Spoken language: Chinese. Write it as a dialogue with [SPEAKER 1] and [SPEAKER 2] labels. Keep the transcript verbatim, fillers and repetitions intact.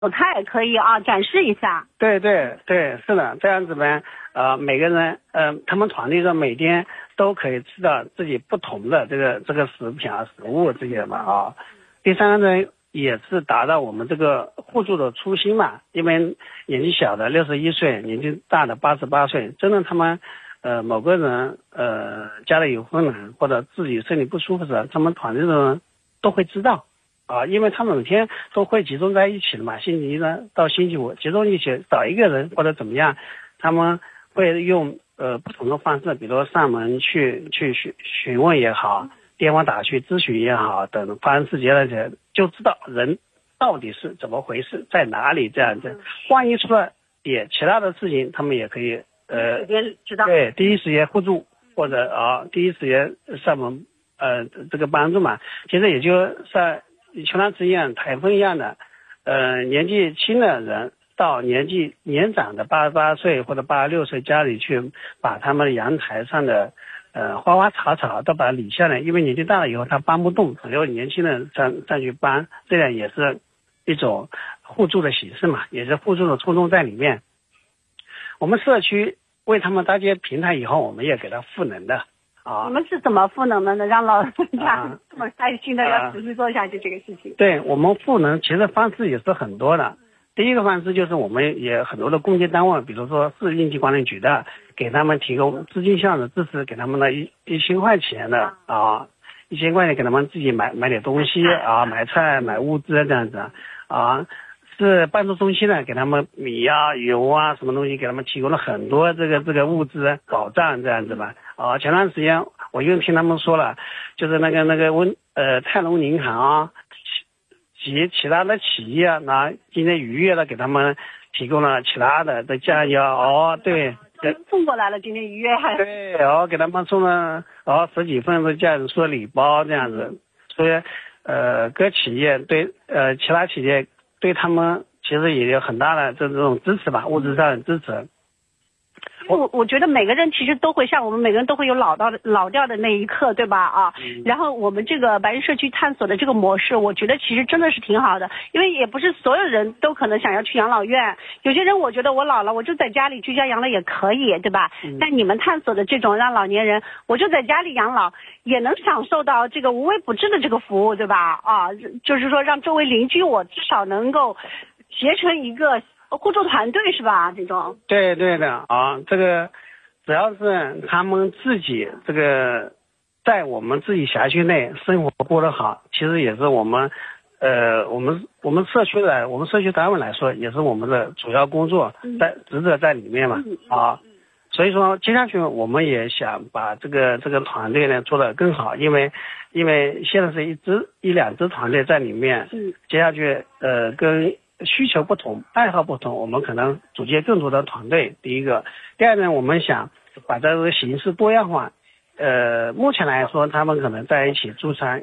[SPEAKER 1] 态可以啊展示一下。
[SPEAKER 2] 对对对，是的，这样子呢，呃，每个人，呃，他们团队的每天都可以吃到自己不同的这个这个食品啊、食物这些嘛啊。第三个呢，也是达到我们这个互助的初心嘛，因为年纪小的六十一岁，年纪大的八十八岁，真的他们，呃，某个人呃家里有困难或者自己身体不舒服时，他们团队的人都会知道。啊，因为他们每天都会集中在一起的嘛，星期一呢到星期五集中一起找一个人或者怎么样，他们会用呃不同的方式，比如上门去去询询问也好，电话打去咨询也好等方式，接着就知道人到底是怎么回事，在哪里这样子。万一出了点其他的事情，他们也可以呃
[SPEAKER 1] 知道
[SPEAKER 2] 对第一时间互助或者啊第一时间上门呃这个帮助嘛。其实也就像球篮子一样，台风一样的，呃，年纪轻的人到年纪年长的八十八岁或者八十六岁家里去，把他们阳台上的呃花花草草都把它理下来，因为年纪大了以后他搬不动，只有年轻人上上去搬，这样也是一种互助的形式嘛，也是互助的初衷在里面。我们社区为他们搭建平台以后，我们也给他赋能的。啊，
[SPEAKER 1] 你们是怎么赋能的呢？让老人家这么开心的要持续做下去这个事情？
[SPEAKER 2] 啊、对我们赋能，其实方式也是很多的。第一个方式就是我们也很多的公家单位，比如说市应急管理局的，给他们提供资金上的支持，给他们的一一千块钱的啊，一千块钱给他们自己买买点东西啊，买菜买物资这样子啊。是办助中心呢，给他们米啊、油啊什么东西，给他们提供了很多这个这个物资保障这样子吧。啊，前段时间我又听他们说了，就是那个那个温呃泰隆银行啊，及其他的企业啊，拿今天逾越了给他们提供了其他的的酱油哦，对，
[SPEAKER 1] 送过来了，今天逾越还
[SPEAKER 2] 对，哦给他们送了哦十几份的酱油说礼包这样子，所以呃各企业对呃其他企业。对他们其实也有很大的这种支持吧，物质上的支持。
[SPEAKER 1] 我我觉得每个人其实都会像我们每个人都会有老到的老掉的那一刻，对吧？啊，嗯、然后我们这个白日社区探索的这个模式，我觉得其实真的是挺好的，因为也不是所有人都可能想要去养老院，有些人我觉得我老了，我就在家里居家养老也可以，对吧？嗯、但你们探索的这种让老年人我就在家里养老，也能享受到这个无微不至的这个服务，对吧？啊，就是说让周围邻居我至少能够结成一个互助团队是吧？这种
[SPEAKER 2] 对对的啊，这个只要是他们自己这个在我们自己辖区内生活过得好，其实也是我们呃我们我们社区的我们社区单位来说，也是我们的主要工作在职责在里面嘛啊。所以说接下去我们也想把这个这个团队呢做得更好，因为因为现在是一支一两支团队在里面，嗯，接下去呃跟需求不同，爱好不同，我们可能组建更多的团队。第一个，第二呢，我们想把这个形式多样化。呃，目前来说，他们可能在一起驻餐。